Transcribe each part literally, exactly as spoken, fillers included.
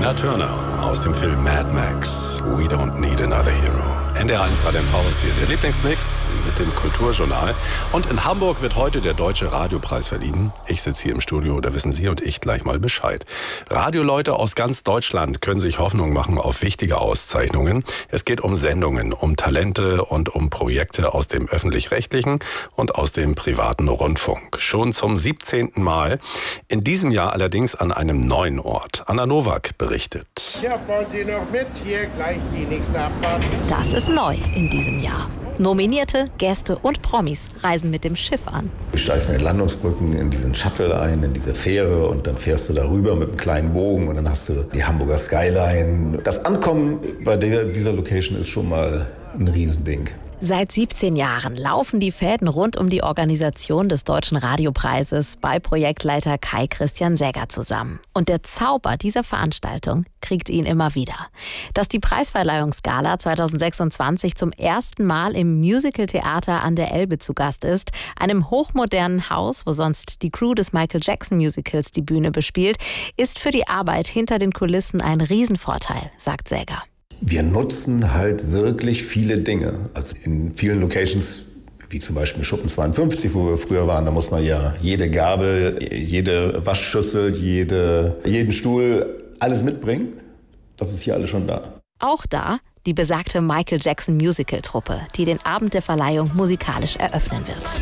Tina Turner aus dem Film Mad Max. We don't need another hero. N D R eins Radio M V ist hier der Lieblingsmix mit dem Kulturjournal. Und in Hamburg wird heute der Deutsche Radiopreis verliehen. Ich sitze hier im Studio, da wissen Sie und ich gleich mal Bescheid. Radioleute aus ganz Deutschland können sich Hoffnung machen auf wichtige Auszeichnungen. Es geht um Sendungen, um Talente und um Projekte aus dem Öffentlich-Rechtlichen und aus dem privaten Rundfunk. Schon zum siebzehnten Mal. In diesem Jahr allerdings an einem neuen Ort. Anna Nowak berichtet. Ja, fahren Sie noch mit? Hier gleich die nächste Abfahrt. Das ist neu in diesem Jahr. Nominierte, Gäste und Promis reisen mit dem Schiff an. Du steigst in den Landungsbrücken in diesen Shuttle ein, in diese Fähre und dann fährst du darüber mit einem kleinen Bogen und dann hast du die Hamburger Skyline. Das Ankommen bei der, dieser Location ist schon mal ein Riesending. Seit siebzehn Jahren laufen die Fäden rund um die Organisation des Deutschen Radiopreises bei Projektleiter Kai Christian Säger zusammen. Und der Zauber dieser Veranstaltung kriegt ihn immer wieder. Dass die Preisverleihungsgala zweitausendsechsundzwanzig zum ersten Mal im Musical-Theater an der Elbe zu Gast ist, einem hochmodernen Haus, wo sonst die Crew des Michael Jackson Musicals die Bühne bespielt, ist für die Arbeit hinter den Kulissen ein Riesenvorteil, sagt Säger. Wir nutzen halt wirklich viele Dinge. Also in vielen Locations, wie zum Beispiel Schuppen zweiundfünfzig, wo wir früher waren, da muss man ja jede Gabel, jede Waschschüssel, jede, jeden Stuhl, alles mitbringen. Das ist hier alles schon da. Auch da die besagte Michael Jackson Musical-Truppe, die den Abend der Verleihung musikalisch eröffnen wird.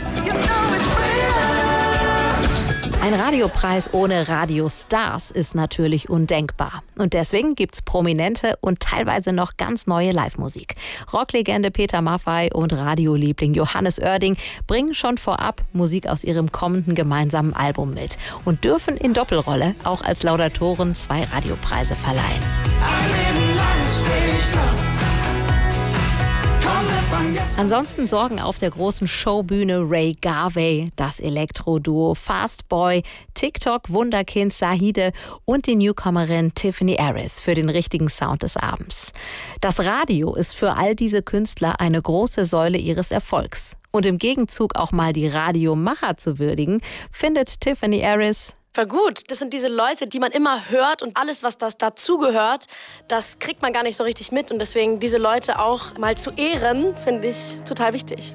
Ein Radiopreis ohne Radiostars ist natürlich undenkbar. Und deswegen gibt's prominente und teilweise noch ganz neue Live-Musik. Rocklegende Peter Maffay und Radioliebling Johannes Oerding bringen schon vorab Musik aus ihrem kommenden gemeinsamen Album mit und dürfen in Doppelrolle auch als Laudatoren zwei Radiopreise verleihen. Ansonsten sorgen auf der großen Showbühne Ray Garvey, das Elektro-Duo Fastboy, TikTok-Wunderkind Sahide und die Newcomerin Tiffany Harris für den richtigen Sound des Abends. Das Radio ist für all diese Künstler eine große Säule ihres Erfolgs. Und im Gegenzug auch mal die Radiomacher zu würdigen, findet Tiffany Harris: Voll gut. Das sind diese Leute, die man immer hört und alles, was das dazugehört, das kriegt man gar nicht so richtig mit. Und deswegen diese Leute auch mal zu ehren, finde ich total wichtig.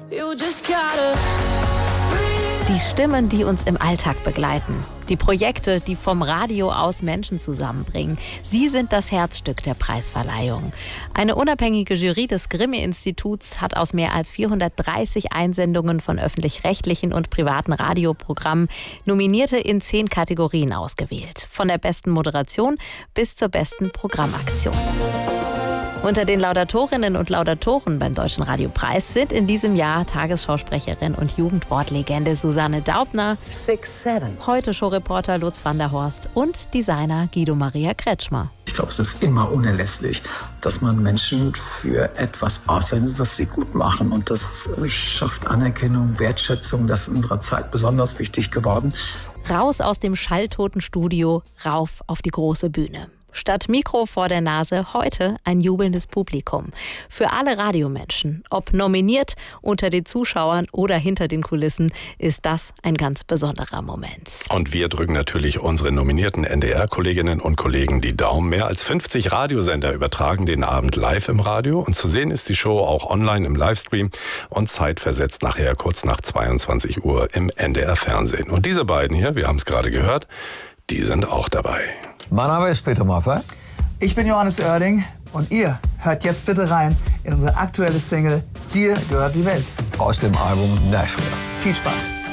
Die Stimmen, die uns im Alltag begleiten. Die Projekte, die vom Radio aus Menschen zusammenbringen. Sie sind das Herzstück der Preisverleihung. Eine unabhängige Jury des Grimme-Instituts hat aus mehr als vierhundertdreißig Einsendungen von öffentlich-rechtlichen und privaten Radioprogrammen Nominierte in zehn Kategorien ausgewählt. Von der besten Moderation bis zur besten Programmaktion. Unter den Laudatorinnen und Laudatoren beim Deutschen Radiopreis sind in diesem Jahr Tagesschausprecherin und Jugendwortlegende Susanne Daubner, Six, seven. Heute-Show-Reporter Lutz van der Horst und Designer Guido Maria Kretschmer. Ich glaube, es ist immer unerlässlich, dass man Menschen für etwas auszeichnet, was sie gut machen. Und das schafft Anerkennung, Wertschätzung. Das ist in unserer Zeit besonders wichtig geworden. Raus aus dem schalltoten Studio, rauf auf die große Bühne. Statt Mikro vor der Nase heute ein jubelndes Publikum. Für alle Radiomenschen, ob nominiert, unter den Zuschauern oder hinter den Kulissen, ist das ein ganz besonderer Moment. Und wir drücken natürlich unseren nominierten N D R-Kolleginnen und Kollegen die Daumen. Mehr als fünfzig Radiosender übertragen den Abend live im Radio. Und zu sehen ist die Show auch online im Livestream und zeitversetzt nachher kurz nach zweiundzwanzig Uhr im N D R-Fernsehen. Und diese beiden hier, wir haben es gerade gehört, die sind auch dabei. Mein Name ist Peter Maffay. Ich bin Johannes Oerding und ihr hört jetzt bitte rein in unsere aktuelle Single Dir gehört die Welt. Aus dem Album Nashville. Viel Spaß.